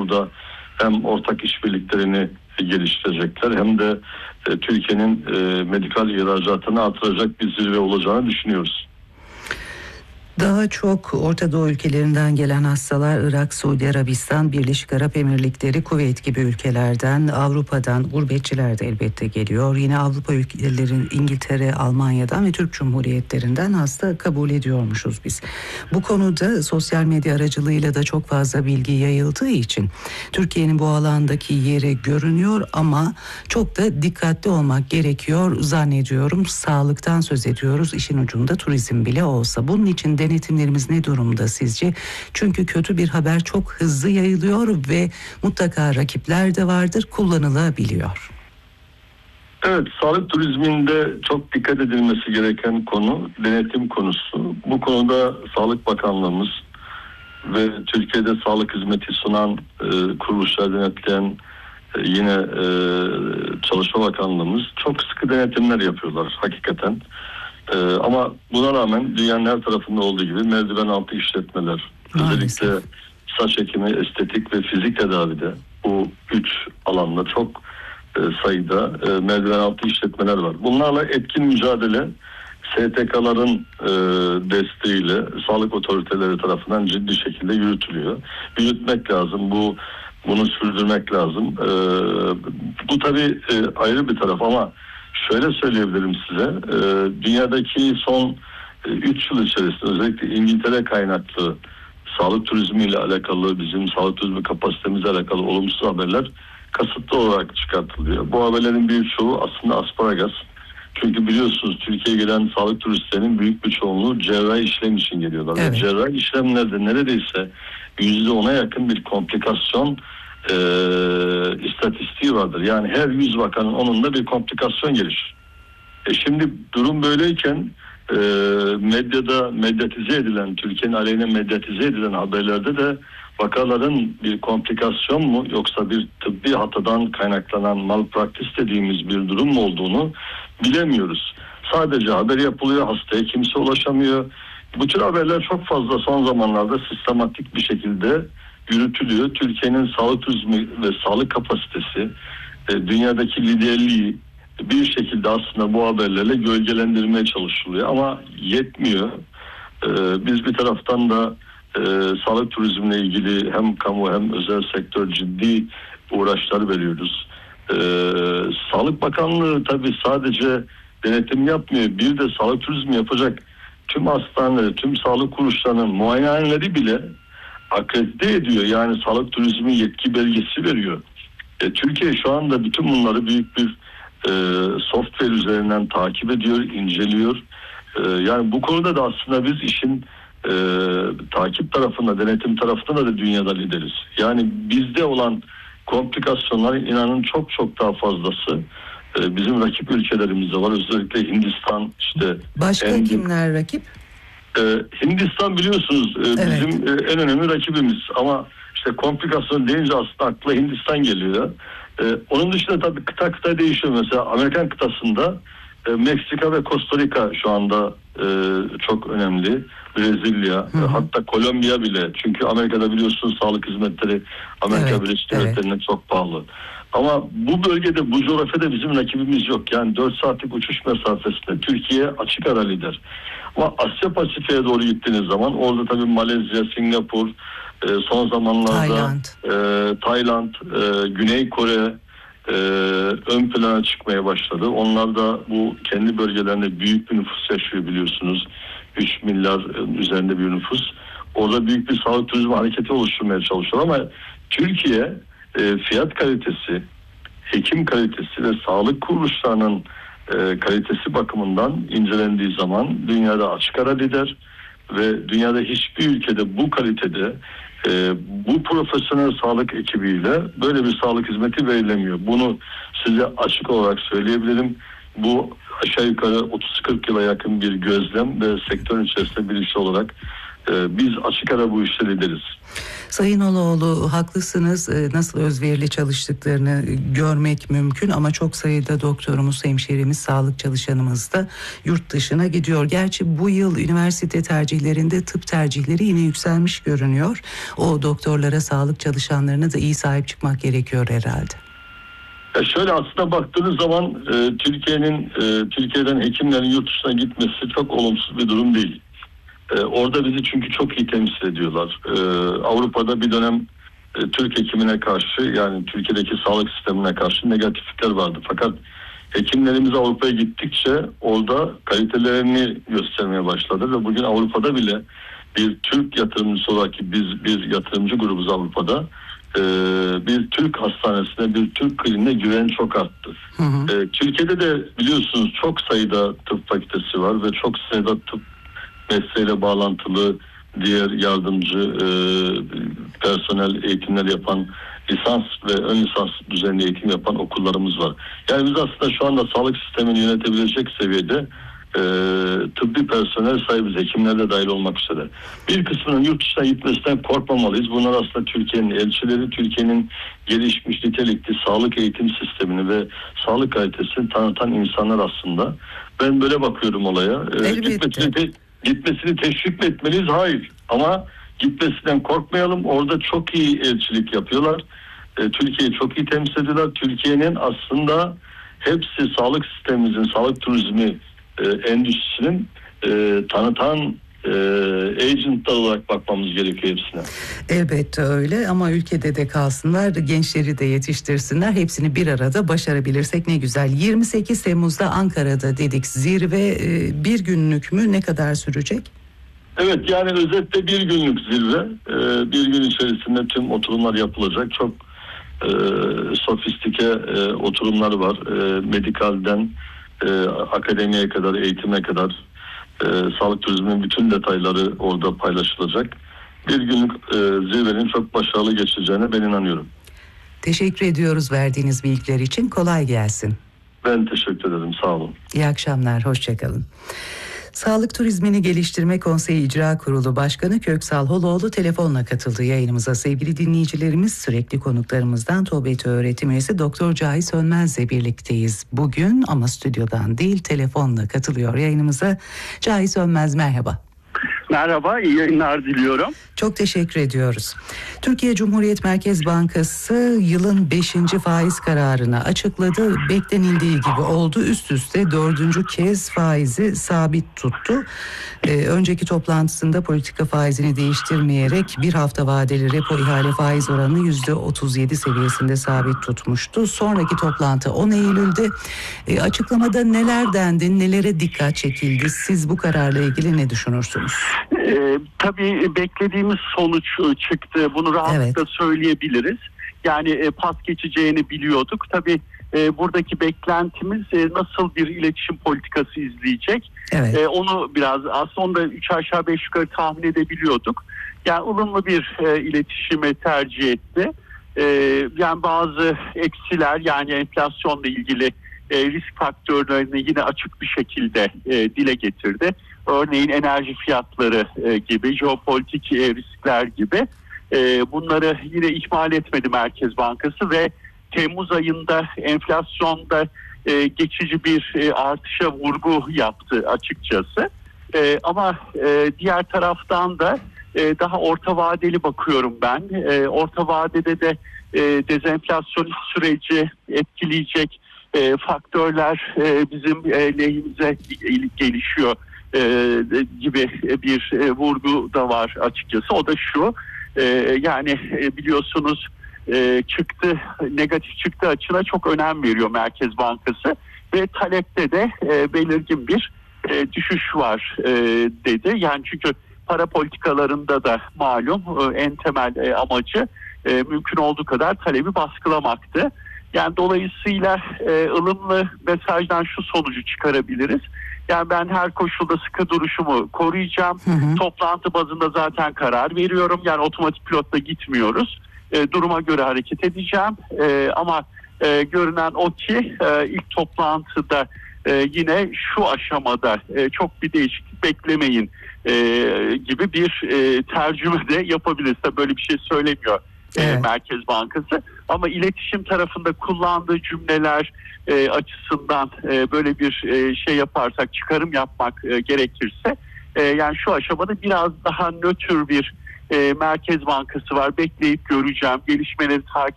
burada hem ortak işbirliklerini geliştirecekler hem de Türkiye'nin medikal ihracatını artıracak bir zirve olacağını düşünüyoruz. Daha çok Orta Doğu ülkelerinden gelen hastalar Irak, Suudi Arabistan, Birleşik Arap Emirlikleri, Kuveyt gibi ülkelerden, Avrupa'dan, gurbetçiler de elbette geliyor. Yine Avrupa ülkelerinin İngiltere, Almanya'dan ve Türk Cumhuriyetlerinden hasta kabul ediyormuşuz biz. Bu konuda sosyal medya aracılığıyla da çok fazla bilgi yayıldığı için Türkiye'nin bu alandaki yeri görünüyor ama çok da dikkatli olmak gerekiyor zannediyorum. Sağlıktan söz ediyoruz, işin ucunda turizm bile olsa. Bunun için denetimlerimiz ne durumda sizce? Çünkü kötü bir haber çok hızlı yayılıyor ve mutlaka rakipler de vardır, kullanılabiliyor. Evet, sağlık turizminde çok dikkat edilmesi gereken konu denetim konusu. Bu konuda Sağlık Bakanlığımız ve Türkiye'de sağlık hizmeti sunan kuruluşlar denetleyen yine Çalışma Bakanlığımız çok sıkı denetimler yapıyorlar hakikaten. Ama buna rağmen dünyanın her tarafında olduğu gibi merdiven altı işletmeler, maalesef, özellikle saç ekimi, estetik ve fizik tedavide bu 3 alanda çok sayıda merdiven altı işletmeler var. Bunlarla etkin mücadele STK'ların desteğiyle sağlık otoriteleri tarafından ciddi şekilde yürütülüyor. Yürütmek lazım, bunu sürdürmek lazım. Bu tabii ayrı bir taraf ama şöyle söyleyebilirim size, dünyadaki son 3 yıl içerisinde özellikle İngiltere kaynaklı sağlık turizmi ile alakalı, bizim sağlık turizmi kapasitemizle alakalı olumsuz haberler kasıtlı olarak çıkartılıyor. Bu haberlerin bir çoğu aslında asparagas. Çünkü biliyorsunuz Türkiye'ye gelen sağlık turistlerinin büyük bir çoğunluğu cerrahi işlem için geliyorlar. Evet. Ve cerrahi işlemlerde neredeyse %10'a yakın bir komplikasyon istatistiği vardır. Yani her 100 vakanın 10'unda bir komplikasyon gelişir. Şimdi durum böyleyken medyada medyatize edilen, Türkiye'nin aleyhine medyatize edilen haberlerde de vakaların bir komplikasyon mu yoksa bir tıbbi hatadan kaynaklanan malpraktis dediğimiz bir durum mu olduğunu bilemiyoruz. Sadece haber yapılıyor, hastaya kimse ulaşamıyor. Bu tür haberler çok fazla son zamanlarda sistematik bir şekilde yürütülüyor. Türkiye'nin sağlık turizmi ve sağlık kapasitesi dünyadaki liderliği bir şekilde aslında bu haberlerle gölgelendirmeye çalışılıyor ama yetmiyor. Biz bir taraftan da sağlık turizmine ilgili hem kamu hem özel sektör ciddi uğraşlar veriyoruz. Sağlık Bakanlığı tabii sadece denetim yapmıyor. Bir de sağlık turizmi yapacak tüm hastaneleri, tüm sağlık kuruluşlarının muayenehaneleri bile akredite ediyor. Yani sağlık turizmi yetki belgesi veriyor. Türkiye şu anda bütün bunları büyük bir software üzerinden takip ediyor, inceliyor. Yani bu konuda da aslında biz işin takip tarafında, denetim tarafında da dünyada lideriz. Yani bizde olan komplikasyonların inanın çok çok daha fazlası bizim rakip ülkelerimizde var. Özellikle Hindistan işte. Başka kimler rakip? Hindistan biliyorsunuz evet, bizim en önemli rakibimiz ama işte komplikasyon deyince aslında akla Hindistan geliyor. Onun dışında tabii kıta kıta değişiyor. Mesela Amerikan kıtasında Meksika ve Costa Rica şu anda çok önemli. Brezilya, hatta Kolombiya bile. Çünkü Amerika'da biliyorsunuz sağlık hizmetleri Amerika Birleşik Devletleri'ne çok pahalı. Ama bu bölgede, bu coğrafyada bizim rakibimiz yok. Yani 4 saatlik uçuş mesafesinde Türkiye açık ara lider. Ama Asya Pasifik'e doğru gittiğiniz zaman orada tabii Malezya, Singapur, son zamanlarda Tayland, Güney Kore ön plana çıkmaya başladı. Onlar da bu kendi bölgelerinde büyük bir nüfus yaşıyor biliyorsunuz. 3 milyar üzerinde bir nüfus. Orada büyük bir sağlık turizmi hareketi oluşturmaya çalışıyor ama Türkiye fiyat kalitesi, hekim kalitesi ve sağlık kuruluşlarının kalitesi bakımından incelendiği zaman dünyada açık ara lider ve dünyada hiçbir ülkede bu kalitede bu profesyonel sağlık ekibiyle böyle bir sağlık hizmeti verilemiyor. Bunu size açık olarak söyleyebilirim. Bu aşağı yukarı 30-40 yıla yakın bir gözlem ve sektörün içerisinde birisi olarak biz açık ara bu işleri ederiz. Sayın Oloğlu, haklısınız. Nasıl özverili çalıştıklarını görmek mümkün ama çok sayıda doktorumuz, hemşerimiz, sağlık çalışanımız da yurt dışına gidiyor. Gerçi bu yıl üniversite tercihlerinde tıp tercihleri yine yükselmiş görünüyor. O doktorlara, sağlık çalışanlarına da iyi sahip çıkmak gerekiyor herhalde. Şöyle aslında baktığınız zaman Türkiye'den hekimlerin yurt dışına gitmesi çok olumsuz bir durum değil. Orada bizi çünkü çok iyi temsil ediyorlar. Avrupa'da bir dönem Türk hekimine karşı, yani Türkiye'deki sağlık sistemine karşı negatiflikler vardı. Fakat hekimlerimiz Avrupa'ya gittikçe orada kalitelerini göstermeye başladı ve bugün Avrupa'da bile bir Türk yatırımcısı olarak ki biz bir yatırımcı grubuz Avrupa'da. Bir Türk hastanesine, bir Türk kliniğine güven çok arttı. Türkiye'de de biliyorsunuz çok sayıda tıp fakültesi var ve çok sayıda tıp mesleğiyle bağlantılı diğer yardımcı personel eğitimler yapan, lisans ve ön lisans düzenli eğitim yapan okullarımız var. Yani biz aslında şu anda sağlık sistemini yönetebilecek seviyede tıbbi personel sahibiz, hekimler de dahil olmak üzere. Bir kısmının yurt dışına gitmesinden korkmamalıyız. Bunlar aslında Türkiye'nin elçileri, Türkiye'nin gelişmiş nitelikli sağlık eğitim sistemini ve sağlık kalitesini tanıtan insanlar aslında. Ben böyle bakıyorum olaya. Gitmesini teşvik mi etmeliyiz? Hayır. Ama gitmesinden korkmayalım. Orada çok iyi elçilik yapıyorlar. Türkiye'yi çok iyi temsil ediyorlar. Türkiye'nin aslında hepsi sağlık sistemimizin, sağlık turizmi endüstrisinin tanıtan agentlar olarak bakmamız gerekiyor hepsine. Elbette öyle ama ülkede de kalsınlar, gençleri de yetiştirsinler. Hepsini bir arada başarabilirsek ne güzel. 28 Temmuz'da Ankara'da dedik. Zirve bir günlük mü, ne kadar sürecek? Evet, yani özetle bir günlük zirve. Bir gün içerisinde tüm oturumlar yapılacak. Çok sofistike oturumlar var. Medikalden akademiye kadar, eğitime kadar sağlık turizminin bütün detayları orada paylaşılacak. Bir günlük zirvenin çok başarılı geçeceğine ben inanıyorum. Teşekkür ediyoruz verdiğiniz bilgiler için. Kolay gelsin. Ben teşekkür ederim. Sağ olun. İyi akşamlar. Hoşçakalın. Sağlık Turizmini Geliştirme Konseyi İcra Kurulu Başkanı Köksal Holoğlu telefonla katıldı yayınımıza. Sevgili dinleyicilerimiz, sürekli konuklarımızdan TOBET öğretim üyesi Doktor Cahit Sönmez'le birlikteyiz bugün ama stüdyodan değil, telefonla katılıyor yayınımıza. Cahit Sönmez, merhaba. Merhaba, iyi yayınlar diliyorum. Çok teşekkür ediyoruz. Türkiye Cumhuriyet Merkez Bankası yılın 5. faiz kararını açıkladı. Beklenildiği gibi oldu. Üst üste 4. kez faizi sabit tuttu. Önceki toplantısında politika faizini değiştirmeyerek bir hafta vadeli repo ihale faiz oranını %37 seviyesinde sabit tutmuştu. Sonraki toplantı 10 Eylül'de. Açıklamada neler dendi, nelere dikkat çekildi? Siz bu kararla ilgili ne düşünürsünüz? Tabii beklediğimiz sonuç çıktı. Bunu rahatlıkla söyleyebiliriz. Yani pas geçeceğini biliyorduk. Tabii buradaki beklentimiz nasıl bir iletişim politikası izleyecek. Evet. Onu biraz aslında 3 aşağı 5 yukarı tahmin edebiliyorduk. Yani ılımlı bir iletişimi tercih etti. Yani bazı eksiler, yani enflasyonla ilgili risk faktörlerini yine açık bir şekilde dile getirdi. Örneğin enerji fiyatları gibi, jeopolitik riskler gibi bunları yine ihmal etmedi Merkez Bankası ve Temmuz ayında enflasyonda geçici bir artışa vurgu yaptı açıkçası. Ama diğer taraftan da daha orta vadeli bakıyorum ben. Orta vadede de dezenflasyon süreci etkileyecek faktörler bizim lehimize gelişiyor gibi bir vurgu da var açıkçası. O da şu, yani biliyorsunuz negatif çıktı açığına çok önem veriyor Merkez Bankası ve talepte de belirgin bir düşüş var dedi. Yani çünkü para politikalarında da malum en temel amacı mümkün olduğu kadar talebi baskılamaktı. Yani dolayısıyla ılımlı mesajdan şu sonucu çıkarabiliriz. Yani ben her koşulda sıkı duruşumu koruyacağım. Toplantı bazında zaten karar veriyorum. Yani otomatik pilotla gitmiyoruz. Duruma göre hareket edeceğim. Ama görünen o ki ilk toplantıda yine şu aşamada çok bir değişiklik beklemeyin gibi bir tercüme de yapabiliriz. Tabii böyle bir şey söylemiyor Merkez Bankası. Ama iletişim tarafında kullandığı cümleler açısından böyle bir şey yaparsak, çıkarım yapmak gerekirse yani şu aşamada biraz daha nötr bir Merkez Bankası var. Bekleyip göreceğim, gelişmeleri takip